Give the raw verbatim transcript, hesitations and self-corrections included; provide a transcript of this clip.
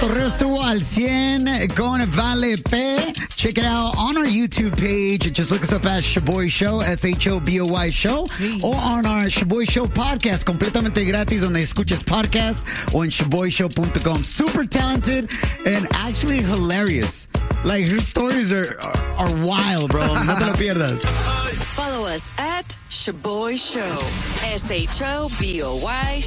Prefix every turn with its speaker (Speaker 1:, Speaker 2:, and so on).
Speaker 1: cotorreo estuvo al cien con Vale P. Check it out on our YouTube page. Just look us up as Shaboy Show, S H O B O Y Show. Or on our Shaboy Show podcast, completamente gratis, donde escuches podcast o en shaboy show dot com. Super talented and actually hilarious. Like, her stories are, are, are wild, bro. No te lo pierdas.
Speaker 2: Follow us at Shaboy Show. S H O B O Y